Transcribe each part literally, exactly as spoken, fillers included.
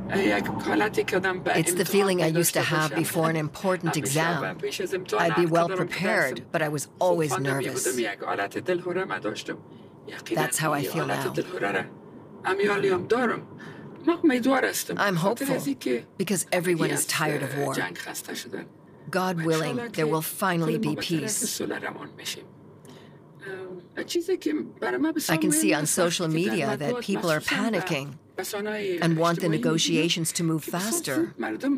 It's the feeling I used to have before an important exam. I'd be well prepared, but I was always nervous. That's how I feel now. I'm hopeful because everyone is tired of war. God willing, there will finally be peace. I can see on social media that people are panicking and want the negotiations to move faster.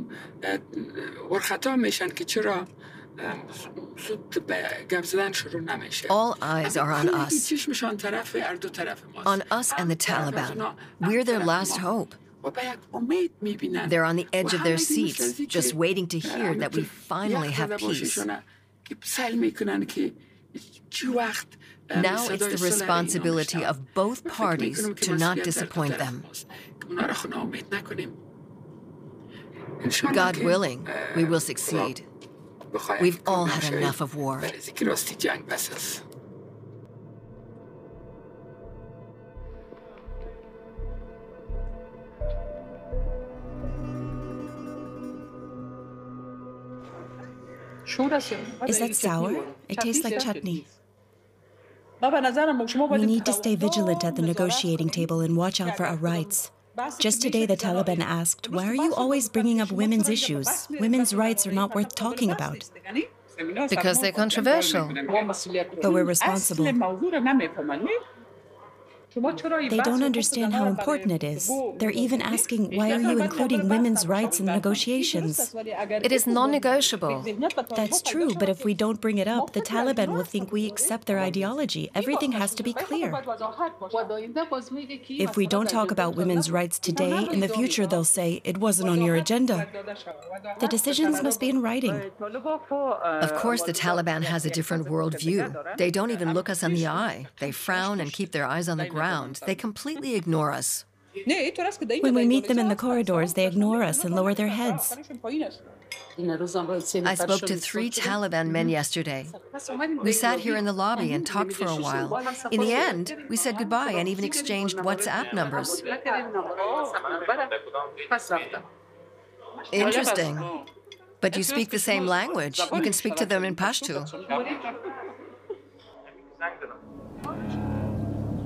All eyes are on us, on us and the Taliban. We're their last hope. They're on the edge of their seats, just waiting to hear that we finally have peace. Now it's the responsibility of both parties to not disappoint them. God willing, we will succeed. We've all had enough of war. Is that sour? It tastes like chutney. We need to stay vigilant at the negotiating table and watch out for our rights. Just today, the Taliban asked, why are you always bringing up women's issues? Women's rights are not worth talking about. Because they're controversial. But we're responsible. They don't understand how important it is. They're even asking, why are you including women's rights in negotiations? It is non-negotiable. That's true, but if we don't bring it up, the Taliban will think we accept their ideology. Everything has to be clear. If we don't talk about women's rights today, in the future they'll say, it wasn't on your agenda. The decisions must be in writing. Of course, the Taliban has a different worldview. They don't even look us in the eye. They frown and keep their eyes on the ground. They completely ignore us. When we meet them in the corridors, they ignore us and lower their heads. I spoke to three Taliban men yesterday. We sat here in the lobby and talked for a while. In the end, we said goodbye and even exchanged WhatsApp numbers. Interesting. But you speak the same language. You can speak to them in Pashto.